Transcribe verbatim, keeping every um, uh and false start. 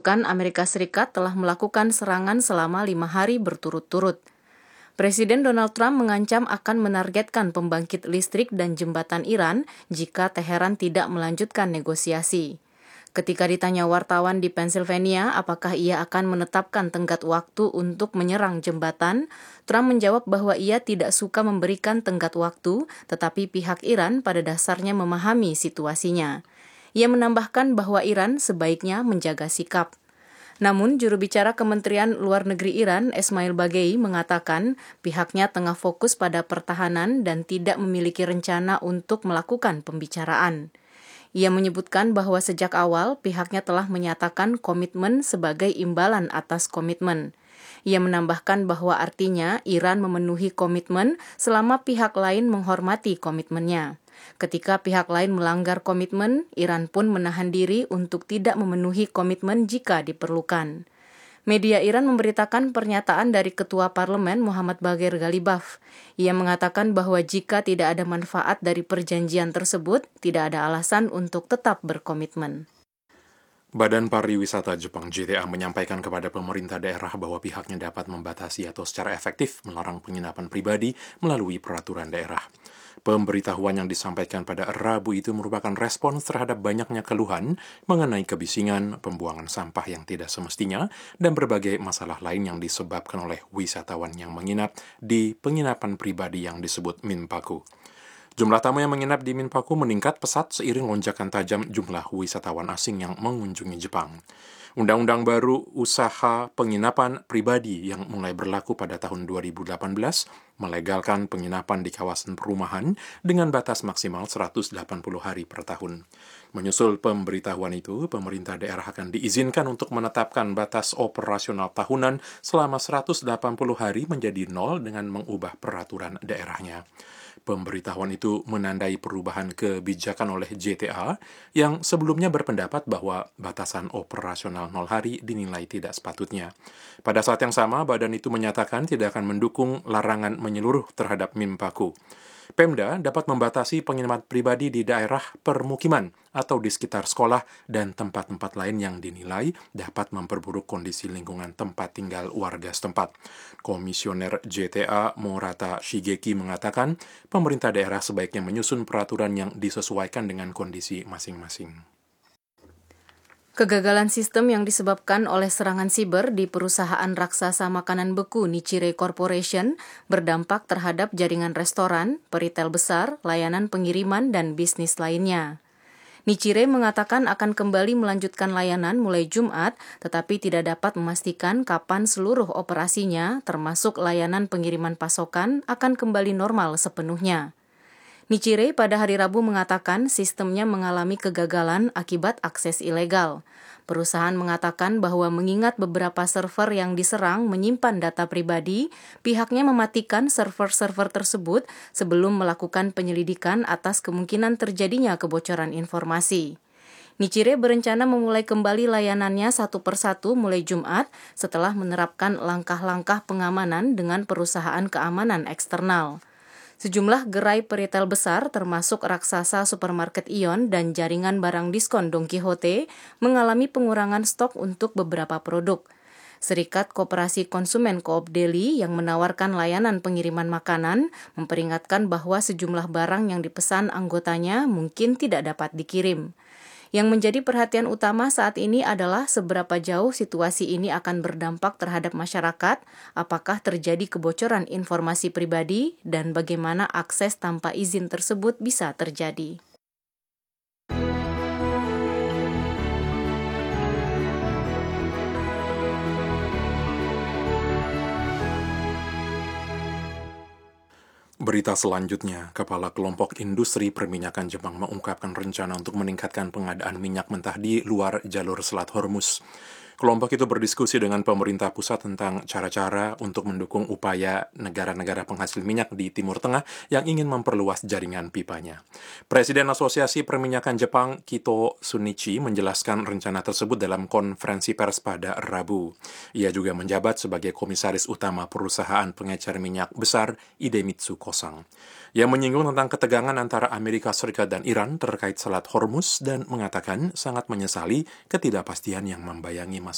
menunjukkan Amerika Serikat telah melakukan serangan selama lima hari berturut-turut. Presiden Donald Trump mengancam akan menargetkan pembangkit listrik dan jembatan Iran jika Teheran tidak melanjutkan negosiasi. Ketika ditanya wartawan di Pennsylvania apakah ia akan menetapkan tenggat waktu untuk menyerang jembatan, Trump menjawab bahwa ia tidak suka memberikan tenggat waktu, tetapi pihak Iran pada dasarnya memahami situasinya. Ia menambahkan bahwa Iran sebaiknya menjaga sikap. Namun, juru bicara Kementerian Luar Negeri Iran, Esmail Bagei, mengatakan pihaknya tengah fokus pada pertahanan dan tidak memiliki rencana untuk melakukan pembicaraan. Ia menyebutkan bahwa sejak awal pihaknya telah menyatakan komitmen sebagai imbalan atas komitmen. Ia menambahkan bahwa artinya Iran memenuhi komitmen selama pihak lain menghormati komitmennya. Ketika pihak lain melanggar komitmen, Iran pun menahan diri untuk tidak memenuhi komitmen jika diperlukan. Media Iran memberitakan pernyataan dari Ketua Parlemen Muhammad Bagher Ghalibaf. Ia mengatakan bahwa jika tidak ada manfaat dari perjanjian tersebut, tidak ada alasan untuk tetap berkomitmen. Badan Pariwisata Jepang J T A menyampaikan kepada pemerintah daerah bahwa pihaknya dapat membatasi atau secara efektif melarang penginapan pribadi melalui peraturan daerah. Pemberitahuan yang disampaikan pada Rabu itu merupakan respons terhadap banyaknya keluhan mengenai kebisingan, pembuangan sampah yang tidak semestinya, dan berbagai masalah lain yang disebabkan oleh wisatawan yang menginap di penginapan pribadi yang disebut Minpaku. Jumlah tamu yang menginap di Minpaku meningkat pesat seiring lonjakan tajam jumlah wisatawan asing yang mengunjungi Jepang. Undang-undang baru usaha penginapan pribadi yang mulai berlaku pada tahun dua ribu delapan belas melegalkan penginapan di kawasan perumahan dengan batas maksimal seratus delapan puluh hari per tahun. Menyusul pemberitahuan itu, pemerintah daerah akan diizinkan untuk menetapkan batas operasional tahunan selama seratus delapan puluh hari menjadi nol dengan mengubah peraturan daerahnya. Pemberitahuan itu menandai perubahan kebijakan oleh J T A yang sebelumnya berpendapat bahwa batasan operasional nol hari dinilai tidak sepatutnya. Pada saat yang sama, badan itu menyatakan tidak akan mendukung larangan menyeluruh terhadap Minpaku. Pemda dapat membatasi penginapan pribadi di daerah permukiman atau di sekitar sekolah dan tempat-tempat lain yang dinilai dapat memperburuk kondisi lingkungan tempat tinggal warga setempat. Komisioner J T A Morata Shigeki mengatakan pemerintah daerah sebaiknya menyusun peraturan yang disesuaikan dengan kondisi masing-masing. Kegagalan sistem yang disebabkan oleh serangan siber di perusahaan raksasa makanan beku Nichire Corporation berdampak terhadap jaringan restoran, peritel besar, layanan pengiriman, dan bisnis lainnya. Nichire mengatakan akan kembali melanjutkan layanan mulai Jumat, tetapi tidak dapat memastikan kapan seluruh operasinya, termasuk layanan pengiriman pasokan, akan kembali normal sepenuhnya. Nichire pada hari Rabu mengatakan sistemnya mengalami kegagalan akibat akses ilegal. Perusahaan mengatakan bahwa mengingat beberapa server yang diserang menyimpan data pribadi, pihaknya mematikan server-server tersebut sebelum melakukan penyelidikan atas kemungkinan terjadinya kebocoran informasi. Nichire berencana memulai kembali layanannya satu persatu mulai Jumat setelah menerapkan langkah-langkah pengamanan dengan perusahaan keamanan eksternal. Sejumlah gerai peritel besar termasuk raksasa supermarket Ion dan jaringan barang diskon Don Quijote mengalami pengurangan stok untuk beberapa produk. Serikat Koperasi Konsumen Coop Deli yang menawarkan layanan pengiriman makanan memperingatkan bahwa sejumlah barang yang dipesan anggotanya mungkin tidak dapat dikirim. Yang menjadi perhatian utama saat ini adalah seberapa jauh situasi ini akan berdampak terhadap masyarakat, apakah terjadi kebocoran informasi pribadi, dan bagaimana akses tanpa izin tersebut bisa terjadi. Berita selanjutnya, Kepala Kelompok Industri Perminyakan Jepang mengungkapkan rencana untuk meningkatkan pengadaan minyak mentah di luar jalur Selat Hormuz. Kelompok itu berdiskusi dengan pemerintah pusat tentang cara-cara untuk mendukung upaya negara-negara penghasil minyak di Timur Tengah yang ingin memperluas jaringan pipanya. Presiden Asosiasi Perminyakan Jepang, Kito Sunichi, menjelaskan rencana tersebut dalam konferensi pers pada Rabu. Ia juga menjabat sebagai komisaris utama perusahaan pengecer minyak besar Idemitsu Kosang. Ia menyinggung tentang ketegangan antara Amerika Serikat dan Iran terkait Selat Hormuz dan mengatakan sangat menyesali ketidakpastian yang membayangi masa